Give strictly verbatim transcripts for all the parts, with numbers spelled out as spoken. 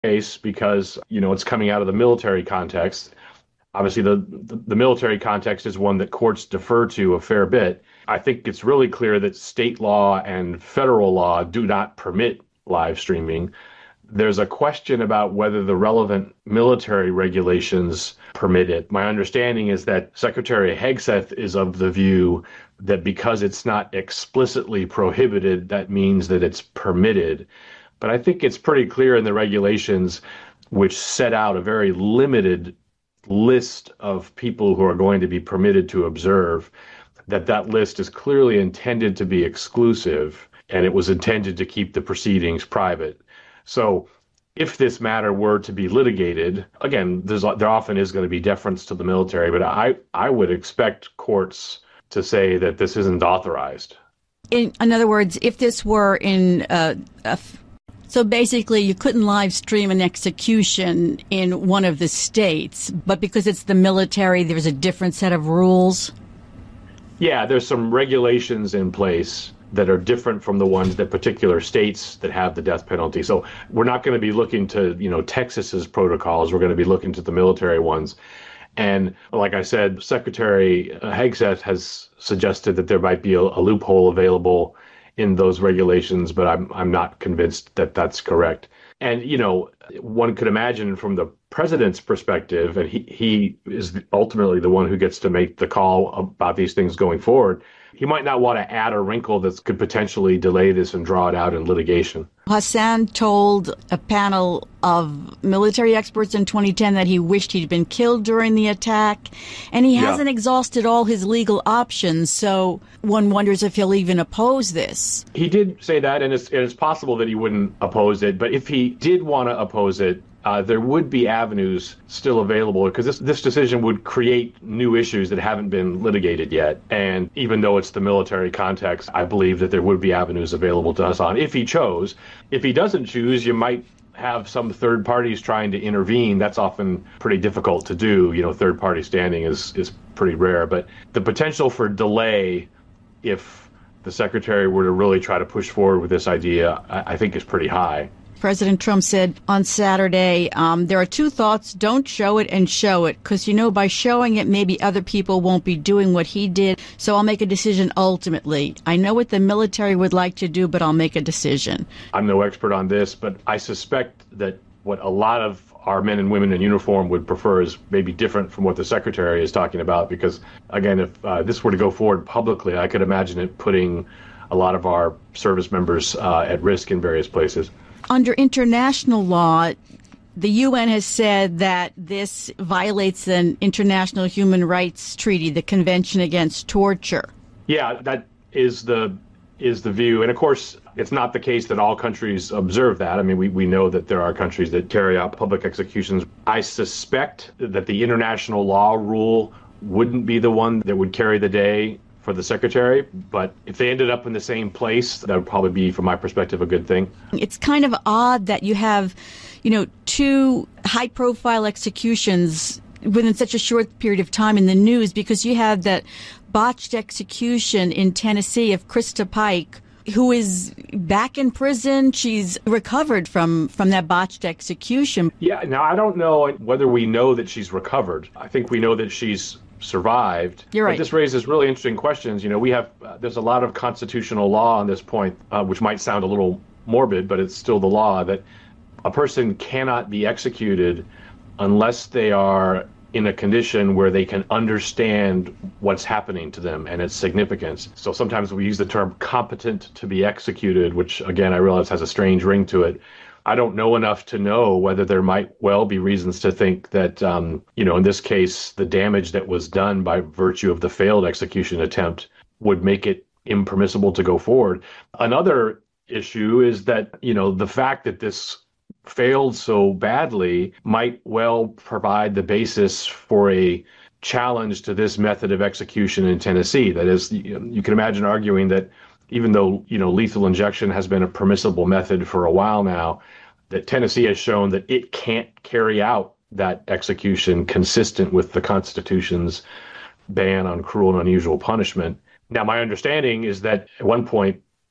case because, you know, it's coming out of the military context. Obviously, the, the, the military context is one that courts defer to a fair bit. I think it's really clear that state law and federal law do not permit live streaming. There's a question about whether the relevant military regulations permit it. My understanding is that Secretary Hegseth is of the view that because it's not explicitly prohibited, that means that it's permitted. But I think it's pretty clear in the regulations, which set out a very limited list of people who are going to be permitted to observe, that that list is clearly intended to be exclusive, and it was intended to keep the proceedings private. So if this matter were to be litigated, again, there's, there often is going to be deference to the military, but I, I would expect courts to say that this isn't authorized. In, in other words, if this were in uh, a So basically, you couldn't live stream an execution in one of the states, but because it's the military, there's a different set of rules? Yeah, there's some regulations in place that are different from the ones that particular states that have the death penalty. So we're not going to be looking to, you know, Texas's protocols. We're going to be looking to the military ones. And like I said, Secretary Hegseth has suggested that there might be a, a loophole available in those regulations, but I'm I'm not convinced that that's correct. And, you know, one could imagine from the president's perspective, and he, he is ultimately the one who gets to make the call about these things going forward, he might not want to add a wrinkle that could potentially delay this and draw it out in litigation. Hassan told a panel of military experts in twenty ten that he wished he'd been killed during the attack, and he hasn't yeah. exhausted all his legal options, so one wonders if he'll even oppose this. He did say that, and it's, and it's possible that he wouldn't oppose it, but if he did want to oppose it, Uh, there would be avenues still available because this, this decision would create new issues that haven't been litigated yet. And even though it's the military context, I believe that there would be avenues available to Hassan if he chose. If he doesn't choose, you might have some third parties trying to intervene. That's often pretty difficult to do. You know, third party standing is, is pretty rare. But the potential for delay, if the secretary were to really try to push forward with this idea, I, I think is pretty high. President Trump said on Saturday, um, there are two thoughts: don't show it and show it, because, you know, by showing it, maybe other people won't be doing what he did. So I'll make a decision ultimately. I know what the military would like to do, but I'll make a decision. I'm no expert on this, but I suspect that what a lot of our men and women in uniform would prefer is maybe different from what the secretary is talking about, because, again, if uh, this were to go forward publicly, I could imagine it putting a lot of our service members uh, at risk in various places. Under international law, the U N has said that this violates an international human rights treaty, the Convention Against Torture. Yeah, that is the is the view. And of course, it's not the case that all countries observe that. I mean, we, we know that there are countries that carry out public executions. I suspect that the international law rule wouldn't be the one that would carry the day for the secretary, but if they ended up in the same place, that would probably be, from my perspective, a good thing. It's kind of odd that you have, you know, two high-profile executions within such a short period of time in the news, because you have that botched execution in Tennessee of Krista Pike, who is back in prison. She's recovered from, from that botched execution. Yeah, now I don't know whether we know that she's recovered. I think we know that she's survived. You're right. But this raises really interesting questions. You know, we have, uh, there's a lot of constitutional law on this point, uh, which might sound a little morbid, but it's still the law, that a person cannot be executed unless they are in a condition where they can understand what's happening to them and its significance. So sometimes we use the term competent to be executed, which, again, I realize has a strange ring to it. I don't know enough to know whether there might well be reasons to think that, um, you know, in this case, the damage that was done by virtue of the failed execution attempt would make it impermissible to go forward. Another issue is that, you know, the fact that this failed so badly might well provide the basis for a challenge to this method of execution in Tennessee. That is, you, you can imagine arguing that even though, you know, lethal injection has been a permissible method for a while now, that Tennessee has shown that it can't carry out that execution consistent with the Constitution's ban on cruel and unusual punishment. Now, my understanding is that at one point,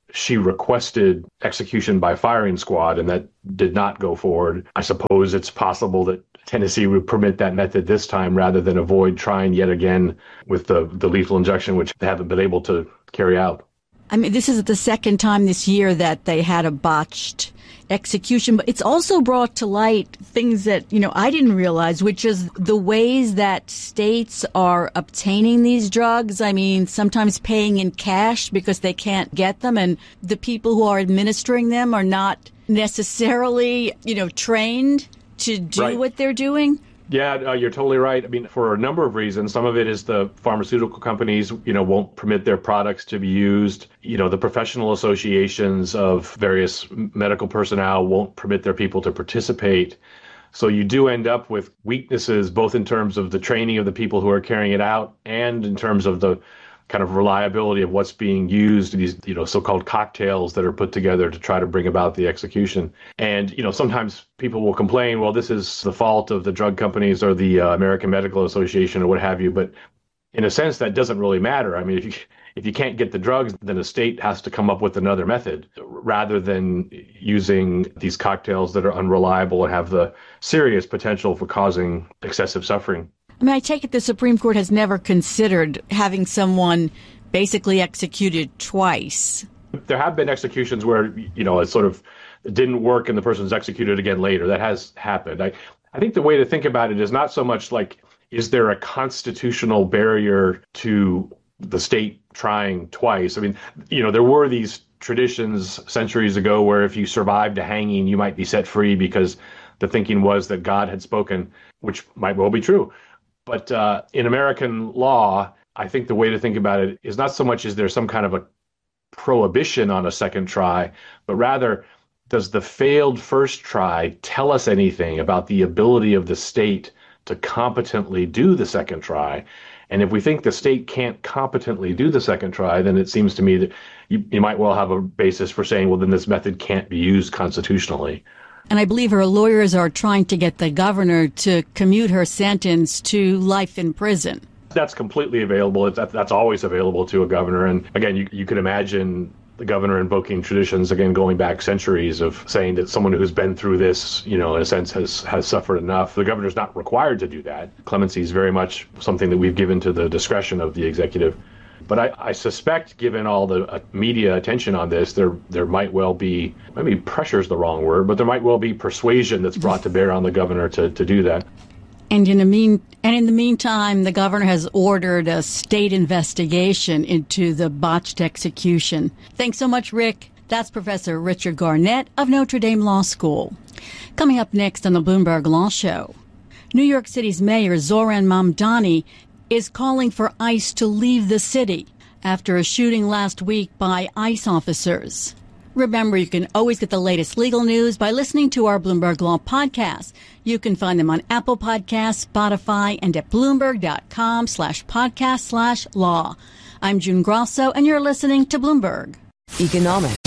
she requested execution by firing squad, and that did not go forward. I suppose it's possible that Tennessee would permit that method this time rather than avoid trying yet again with the, the lethal injection, which they haven't been able to carry out. I mean, this is the second time this year that they had a botched execution, but it's also brought to light things that, you know, I didn't realize, which is the ways that states are obtaining these drugs. I mean, sometimes paying in cash because they can't get them, and the people who are administering them are not necessarily, you know, trained to do right. what they're doing. Yeah, uh, you're totally right. I mean, for a number of reasons. Some of it is the pharmaceutical companies, you know, won't permit their products to be used. You know, the professional associations of various medical personnel won't permit their people to participate. So you do end up with weaknesses, both in terms of the training of the people who are carrying it out and in terms of the kind of reliability of what's being used, these, you know, so-called cocktails that are put together to try to bring about the execution. And, you know, sometimes people will complain, well, this is the fault of the drug companies or the uh, American Medical Association or what have you. But in a sense, that doesn't really matter. I mean, if you if you can't get the drugs, then a state has to come up with another method rather than using these cocktails that are unreliable and have the serious potential for causing excessive suffering. I mean, I take it the Supreme Court has never considered having someone basically executed twice. There have been executions where, you know, it sort of didn't work and the person's executed again later. That has happened. I, I think the way to think about it is not so much like, is there a constitutional barrier to the state trying twice? I mean, you know, there were these traditions centuries ago where if you survived a hanging, you might be set free because the thinking was that God had spoken, which might well be true. But uh, in American law, I think the way to think about it is not so much is there some kind of a prohibition on a second try, but rather, does the failed first try tell us anything about the ability of the state to competently do the second try? And if we think the state can't competently do the second try, then it seems to me that you, you might well have a basis for saying, well, then this method can't be used constitutionally. And I believe her lawyers are trying to get the governor to commute her sentence to life in prison. That's completely available. It's, that's always available to a governor. And again, you, you can imagine the governor invoking traditions, again, going back centuries of saying that someone who's been through this, you know, in a sense, has, has suffered enough. The governor's not required to do that. Clemency is very much something that we've given to the discretion of the executive. But I, I suspect, given all the uh, media attention on this, there there might well be, maybe pressure is the wrong word, but there might well be persuasion that's brought to bear on the governor to, to do that. And in the mean and in the meantime, the governor has ordered a state investigation into the botched execution. Thanks so much, Rick. That's Professor Richard Garnett of Notre Dame Law School. Coming up next on the Bloomberg Law Show, New York City's Mayor Zohran Mamdani is calling for ICE to leave the city after a shooting last week by ICE officers. Remember, you can always get the latest legal news by listening to our Bloomberg Law podcast. You can find them on Apple Podcasts, Spotify, and at Bloomberg.com slash podcast slash law. I'm June Grosso, and you're listening to Bloomberg. Economics